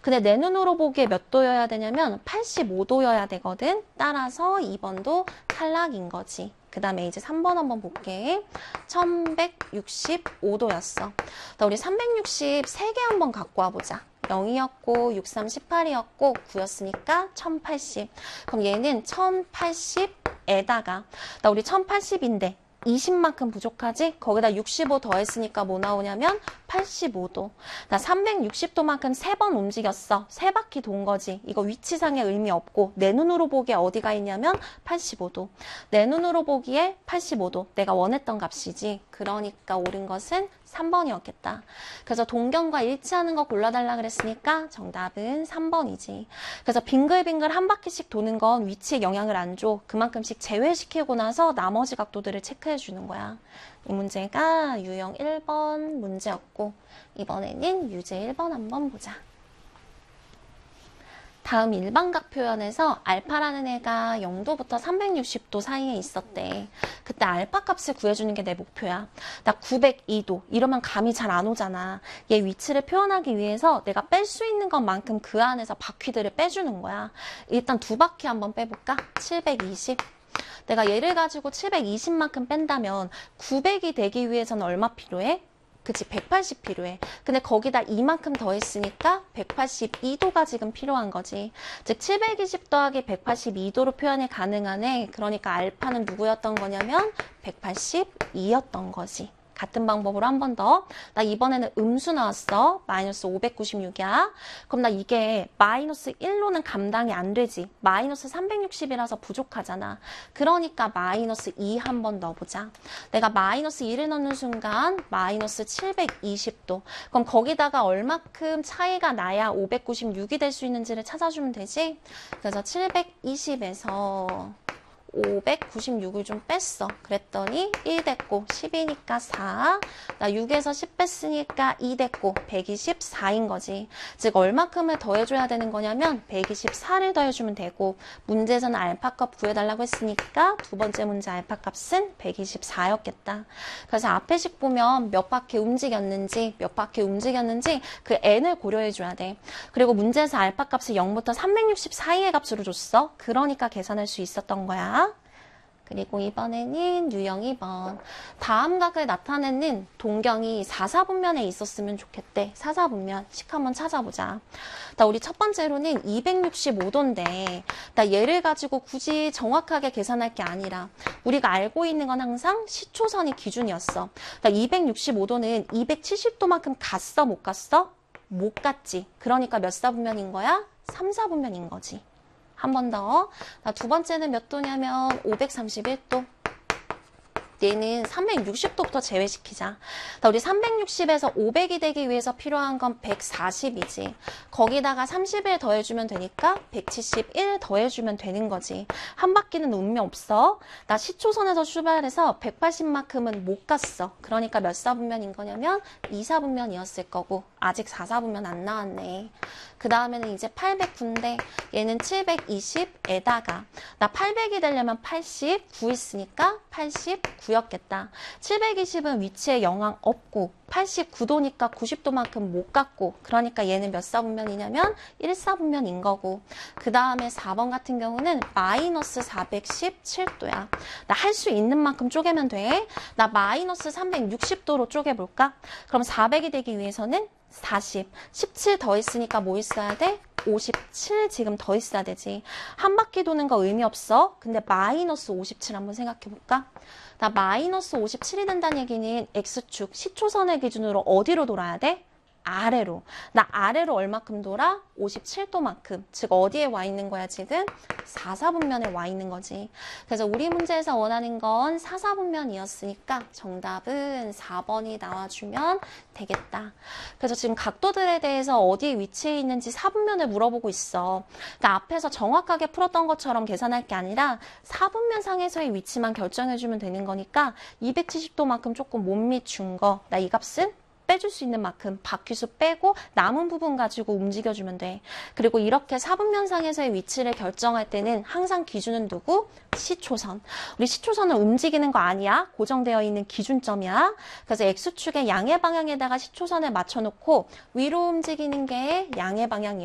근데 내 눈으로 보기에 몇 도여야 되냐면 85도여야 되거든. 따라서 2번도 탈락인 거지. 그 다음에 이제 3번 한번 볼게. 1165도였어. 우리 360 3개 한번 갖고 와보자. 0이었고 6, 3, 18이었고 9였으니까 1080. 그럼 얘는 1080에다가 우리 1080인데 20만큼 부족하지? 거기다 65 더했으니까 뭐 나오냐면 85도. 나 360도만큼 3번 움직였어. 3바퀴 돈 거지. 이거 위치상의 의미 없고 내 눈으로 보기에 어디가 있냐면 85도. 내 눈으로 보기에 85도. 내가 원했던 값이지. 그러니까 옳은 것은 3번이었겠다. 그래서 동경과 일치하는 거 골라달라 그랬으니까 정답은 3번이지. 그래서 빙글빙글 한 바퀴씩 도는 건 위치에 영향을 안 줘. 그만큼씩 제외시키고 나서 나머지 각도들을 체크해 주는 거야. 이 문제가 유형 1번 문제였고 이번에는 유제 1번 한번 보자. 다음 일반각 표현에서 알파라는 애가 0도부터 360도 사이에 있었대. 그때 알파 값을 구해주는 게 내 목표야. 나 902도 이러면 감이 잘 안 오잖아. 얘 위치를 표현하기 위해서 내가 뺄 수 있는 것만큼 그 안에서 바퀴들을 빼주는 거야. 일단 두 바퀴 한번 빼볼까? 720. 내가 얘를 가지고 720만큼 뺀다면 900이 되기 위해서는 얼마 필요해? 그치, 180 필요해. 근데 거기다 이만큼 더했으니까 182도가 지금 필요한 거지. 즉 720 더하기 182도로 표현이 가능하네. 그러니까 알파는 누구였던 거냐면 182였던 거지. 같은 방법으로 한 번 더. 나 이번에는 음수 나왔어. 마이너스 596이야. 그럼 나 이게 마이너스 1로는 감당이 안 되지. 마이너스 360이라서 부족하잖아. 그러니까 마이너스 2 한 번 넣어보자. 내가 마이너스 2를 넣는 순간 마이너스 720도. 그럼 거기다가 얼마큼 차이가 나야 596이 될 수 있는지를 찾아주면 되지. 그래서 720에서 596을 좀 뺐어. 그랬더니 1 됐고 10이니까 4. 나 6에서 10 뺐으니까 2 됐고 124인 거지. 즉 얼마큼을 더해줘야 되는 거냐면 124를 더해주면 되고 문제에서는 알파값 구해달라고 했으니까 두 번째 문제 알파값은 124였겠다. 그래서 앞에 식 보면 몇 바퀴 움직였는지 그 n을 고려해줘야 돼. 그리고 문제에서 알파값을 0부터 360 사이의 값으로 줬어. 그러니까 계산할 수 있었던 거야. 그리고 이번에는 유형 2번. 다음 각을 나타내는 동경이 4사분면에 있었으면 좋겠대. 4사분면. 식 한번 찾아보자. 나 우리 첫 번째로는 265도인데 나 얘를 가지고 굳이 정확하게 계산할 게 아니라 우리가 알고 있는 건 항상 시초선이 기준이었어. 나 265도는 270도만큼 갔어? 못 갔어? 못 갔지. 그러니까 몇 사분면인 거야? 3사분면인 거지. 한 번 더. 두 번째는 몇 도냐면 531도. 얘는 360도부터 제외시키자. 우리 360에서 500이 되기 위해서 필요한 건 140이지. 거기다가 30을 더해주면 되니까 171 더해주면 되는 거지. 한 바퀴는 의미 없어. 나 시초선에서 출발해서 180만큼은 못 갔어. 그러니까 몇 사분면인 거냐면 2사분면이었을 거고 아직 4사분면 안 나왔네. 그 다음에는 이제 809인데 얘는 720에다가 나 800이 되려면 89 있으니까 89였겠다. 720은 위치에 영향 없고 89도니까 90도만큼 못 갔고 그러니까 얘는 몇 사분면이냐면 1사분면인 거고 그 다음에 4번 같은 경우는 마이너스 417도야. 나 할 수 있는 만큼 쪼개면 돼. 나 마이너스 360도로 쪼개볼까? 그럼 400이 되기 위해서는 40, 17 더 있으니까 뭐 있어야 돼? 57 지금 더 있어야 되지. 한 바퀴 도는 거 의미 없어. 근데 마이너스 57 한번 생각해 볼까? 나 마이너스 57이 된다는 얘기는 X축 시초선의 기준으로 어디로 돌아야 돼? 아래로. 나 아래로 얼마큼 돌아? 57도만큼. 즉 어디에 와 있는 거야 지금? 4사분면에 와 있는 거지. 그래서 우리 문제에서 원하는 건 4사분면이었으니까 정답은 4번이 나와주면 되겠다. 그래서 지금 각도들에 대해서 어디에 위치해 있는지 사분면을 물어보고 있어. 그러니까 앞에서 정확하게 풀었던 것처럼 계산할 게 아니라 사분면 상에서의 위치만 결정해주면 되는 거니까 270도만큼 조금 못 미춘 거. 나 이 값은 빼줄 수 있는 만큼 바퀴수 빼고 남은 부분 가지고 움직여주면 돼. 그리고 이렇게 사분면상에서의 위치를 결정할 때는 항상 기준은 누구? 시초선. 우리 시초선은 움직이는 거 아니야. 고정되어 있는 기준점이야. 그래서 X축의 양의 방향에다가 시초선을 맞춰놓고 위로 움직이는 게 양의 방향이야.